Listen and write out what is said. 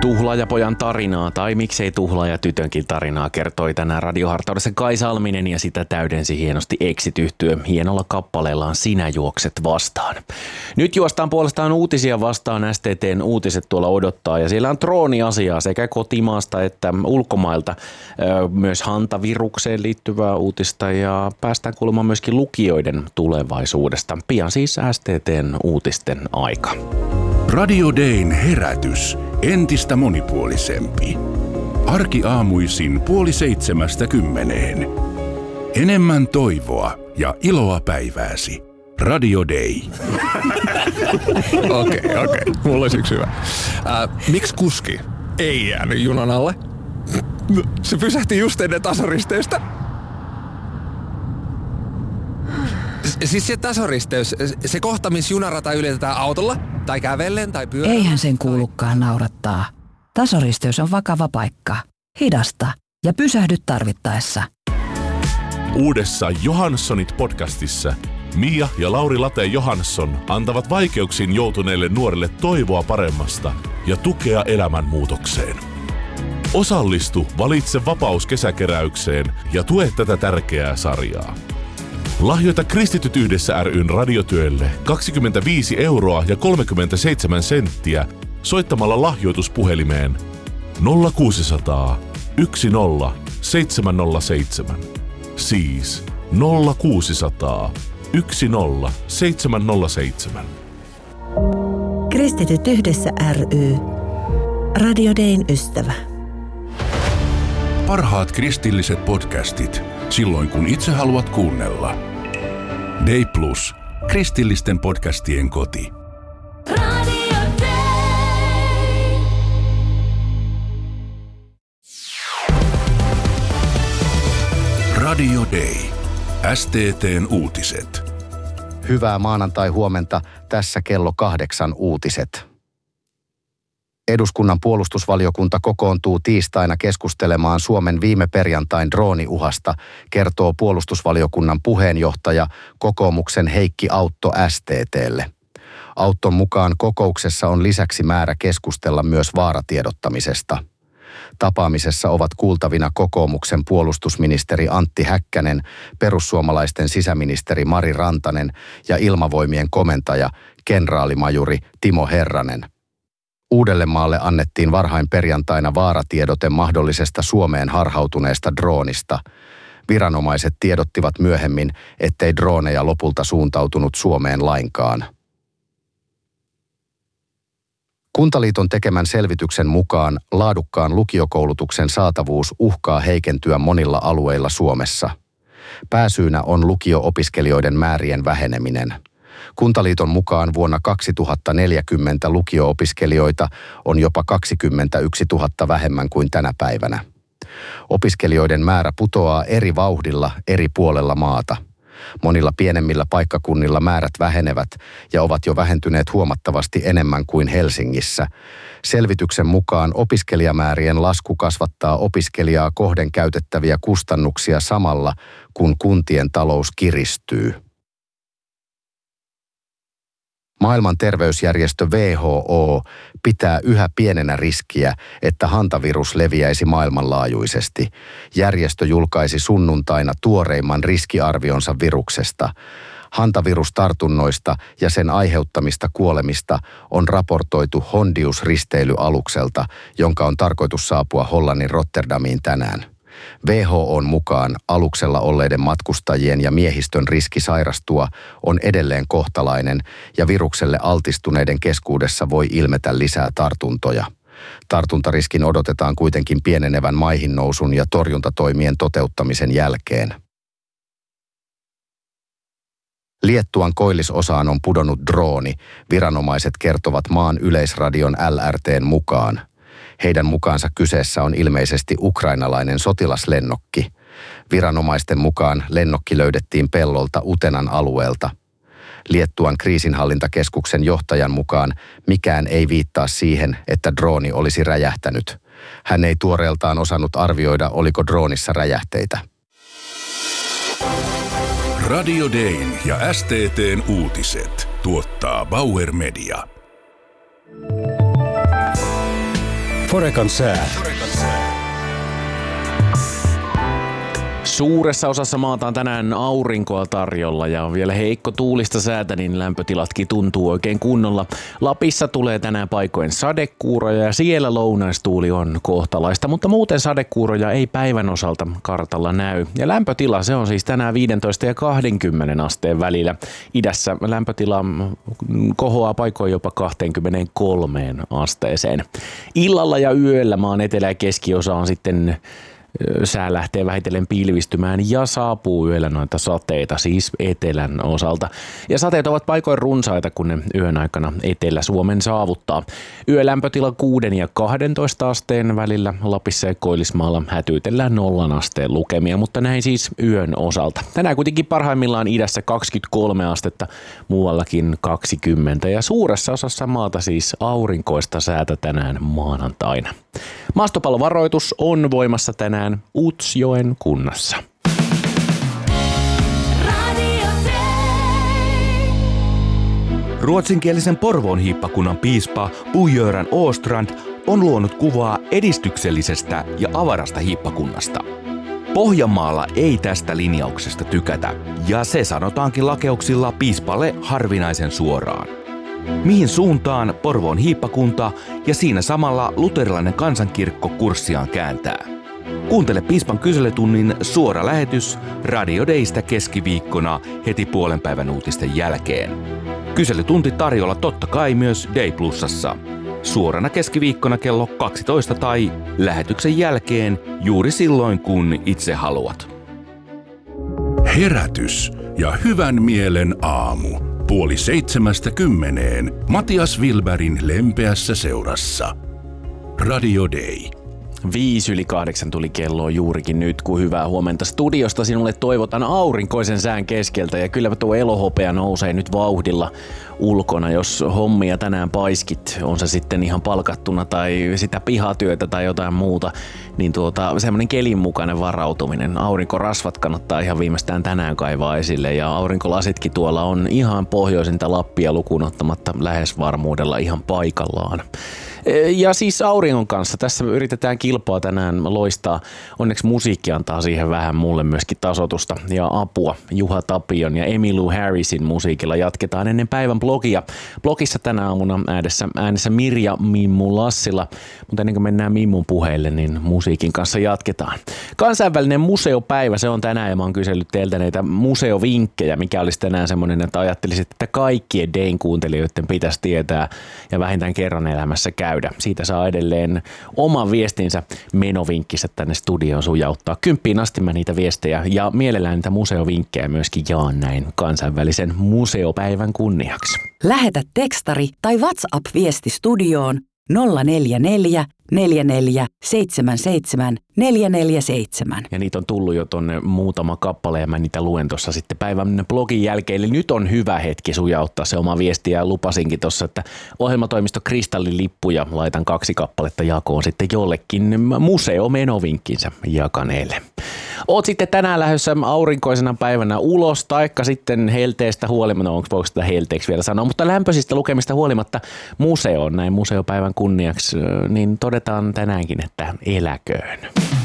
Tuhlaajapojan tarinaa, tai miksei tuhlaajatytönkin tarinaa, kertoi tänään radiohartaudessa Kai Salminen, ja sitä täydensi hienosti Exit-yhtye hienolla kappaleellaan Sinä juokset vastaan. Nyt juostaan puolestaan uutisia vastaan. STT:n uutiset tuolla odottaa, ja siellä on drooniasiaa sekä kotimaasta että ulkomailta. Myös hantavirukseen liittyvää uutista, ja päästään kuulemaan myöskin lukijoiden tulevaisuudesta. Pian siis STT:n uutisten aika. Radio Dayn herätys. Entistä monipuolisempi. Arkiaamuisin 6:30. Enemmän toivoa ja iloa päivääsi. Radio Day. Okei. Mulla olisi yksi hyvä. Miksi kuski ei jäänyt junan alle? Se pysähti just ennen tasoristeystä. Siis se tasoristeys, se kohta, missä junarata ylitetään autolla, tai kävellen, tai pyörällä. Eihän sen kuulukaan naurattaa. Tasoristeys on vakava paikka. Hidasta ja pysähdy tarvittaessa. Uudessa Johanssonit podcastissa Mia ja Lauri Late Johansson antavat vaikeuksiin joutuneille nuorille toivoa paremmasta ja tukea elämänmuutokseen. Osallistu Valitse vapaus -kesäkeräykseen ja tue tätä tärkeää sarjaa. Lahjoita Kristityt yhdessä ry:n radiotyölle 25 € ja 37 senttiä soittamalla lahjoituspuhelimeen 0600 10 707. Siis 0600 10 707. Kristityt yhdessä ry. Radio Dayn ystävä. Parhaat kristilliset podcastit silloin kun itse haluat kuunnella. Day Plus. Kristillisten podcastien koti. Radio Day. Radio Day. STT:n uutiset. Hyvää maanantai-huomenta. Tässä kello 8 uutiset. Eduskunnan puolustusvaliokunta kokoontuu tiistaina keskustelemaan Suomen viime perjantain drooniuhasta, kertoo puolustusvaliokunnan puheenjohtaja kokoomuksen Heikki Autto STT:lle. Autton mukaan kokouksessa on lisäksi määrä keskustella myös vaaratiedottamisesta. Tapaamisessa ovat kuultavina kokoomuksen puolustusministeri Antti Häkkänen, perussuomalaisten sisäministeri Mari Rantanen ja ilmavoimien komentaja kenraalimajuri Timo Herranen. Uudellemaalle annettiin varhain perjantaina vaaratiedote mahdollisesta Suomeen harhautuneesta droonista. Viranomaiset tiedottivat myöhemmin, ettei drooneja lopulta suuntautunut Suomeen lainkaan. Kuntaliiton tekemän selvityksen mukaan laadukkaan lukiokoulutuksen saatavuus uhkaa heikentyä monilla alueilla Suomessa. Pääsyynä on lukio-opiskelijoiden määrien väheneminen. Kuntaliiton mukaan vuonna 2040 lukio-opiskelijoita on jopa 21 000 vähemmän kuin tänä päivänä. Opiskelijoiden määrä putoaa eri vauhdilla eri puolella maata. Monilla pienemmillä paikkakunnilla määrät vähenevät ja ovat jo vähentyneet huomattavasti enemmän kuin Helsingissä. Selvityksen mukaan opiskelijamäärien lasku kasvattaa opiskelijaa kohden käytettäviä kustannuksia samalla, kun kuntien talous kiristyy. Maailman terveysjärjestö WHO pitää yhä pienenä riskiä, että hantavirus leviäisi maailmanlaajuisesti. Järjestö julkaisi sunnuntaina tuoreimman riskiarvionsa viruksesta. Hantavirustartunnoista ja sen aiheuttamista kuolemista on raportoitu Hondius-risteilyalukselta, jonka on tarkoitus saapua Hollannin Rotterdamiin tänään. WHO:n mukaan aluksella olleiden matkustajien ja miehistön riski sairastua on edelleen kohtalainen ja virukselle altistuneiden keskuudessa voi ilmetä lisää tartuntoja. Tartuntariskin odotetaan kuitenkin pienenevän maihinnousun ja torjuntatoimien toteuttamisen jälkeen. Liettuan koillisosaan on pudonnut drooni, viranomaiset kertovat maan yleisradion LRT:n mukaan. Heidän mukaansa kyseessä on ilmeisesti ukrainalainen sotilaslennokki. Viranomaisten mukaan lennokki löydettiin pellolta Utenan alueelta. Liettuan kriisinhallintakeskuksen johtajan mukaan mikään ei viittaa siihen, että drooni olisi räjähtänyt. Hän ei tuoreeltaan osannut arvioida, oliko droonissa räjähteitä. Radio Dayn ja STT:n uutiset tuottaa Bauer Media. Forecan sää. Suuressa osassa maata on tänään aurinkoa tarjolla ja on vielä heikko tuulista säätä, niin lämpötilatkin tuntuu oikein kunnolla. Lapissa tulee tänään paikoin sadekuuroja ja siellä lounaistuuli on kohtalaista, mutta muuten sadekuuroja ei päivän osalta kartalla näy. Ja lämpötila se on siis tänään 15 ja 20 asteen välillä. Idässä lämpötila kohoaa paikoin jopa 23 asteeseen. Illalla ja yöllä maan etelä- ja keskiosa on sitten sää lähtee vähitellen pilvistymään ja saapuu yöllä noita sateita, siis etelän osalta. Ja sateet ovat paikoin runsaita, kun ne yön aikana Etelä-Suomen saavuttaa. Yölämpötila 6 ja 12 asteen välillä. Lapissa ja Koillismaalla hätyytellään 0 asteen lukemia, mutta näin siis yön osalta. Tänään kuitenkin parhaimmillaan idässä 23 astetta, muuallakin 20 ja suuressa osassa maata siis aurinkoista säätä tänään maanantaina. Maastopallovaroitus on voimassa tänään Utsjoen kunnassa. Ruotsinkielisen Porvoon hiippakunnan piispa Bo-Göran Åstrand on luonut kuvaa edistyksellisestä ja avarasta hiippakunnasta. Pohjanmaalla ei tästä linjauksesta tykätä, ja se sanotaankin lakeuksilla piispalle harvinaisen suoraan. Mihin suuntaan Porvoon hiippakunta ja siinä samalla luterilainen kansankirkko kurssiaan kääntää? Kuuntele piispan kyselytunnin suora lähetys Radio Daystä keskiviikkona heti puolenpäivän uutisten jälkeen. Kyselytunti tarjolla totta kai myös Day Plusassa. Suorana keskiviikkona kello 12 tai lähetyksen jälkeen juuri silloin kun itse haluat. Herätys ja hyvän mielen aamu. 6:30 Matias Wilbergin lempeässä seurassa. Radio Day. 7:05 tuli kello juurikin nyt, kun hyvää huomenta studiosta sinulle toivotan aurinkoisen sään keskeltä ja kyllä tuo elohopea nousee nyt vauhdilla ulkona, jos hommia tänään paiskit, on se sitten ihan palkattuna tai sitä pihatyötä tai jotain muuta, niin semmoinen kelin mukainen varautuminen. Aurinkorasvat kannattaa ihan viimeistään tänään kaivaa esille ja aurinkolasitkin tuolla on ihan pohjoisinta Lappia lukuun ottamatta lähes varmuudella ihan paikallaan. Ja siis auringon kanssa tässä yritetään kilpaa tänään loistaa. Onneksi musiikki antaa siihen vähän mulle myöskin tasotusta ja apua. Juha Tapion ja Emmylou Harrisin musiikilla jatketaan ennen päivän blogia. Blogissa tänä aamuna äänessä Mirja Mimmu Lassila, mutta ennen kuin mennään Mimmun puheille, niin musiikin kanssa jatketaan. Kansainvälinen museopäivä, se on tänään ja mä oon kysellyt teiltä näitä museovinkkejä, mikä olisi tänään semmoinen, että ajattelisit, että kaikkien Dayn kuuntelijoiden pitäisi tietää ja vähintään kerran elämässä käydä. Siitä saa edelleen oman viestinsä menovinkkissä tänne studioon sujauttaa. 10 asti mä niitä viestejä ja mielellään niitä museovinkkejä myöskin jaan näin kansainvälisen museopäivän kunniaksi. Lähetä tekstari tai WhatsApp-viesti studioon 044 44 77 447. Ja niitä on tullut jo tonne muutama kappale ja mä niitä luen tuossa sitten päivän blogin jälkeen. Eli nyt on hyvä hetki sujauttaa se oma viesti ja lupasinkin tuossa, että ohjelmatoimisto Kristallilippuja laitan 2 kappaletta jakoon sitten jollekin museomenovinkkinsä jakaneelle. Oot sitten tänään lähdössä aurinkoisena päivänä ulos, taikka sitten helteestä huolimatta, voiko sitä helteeksi vielä sanoa, mutta lämpöisistä lukemista huolimatta museoon näin museopäivän kunniaksi, niin todetaan tänäänkin, että eläköön.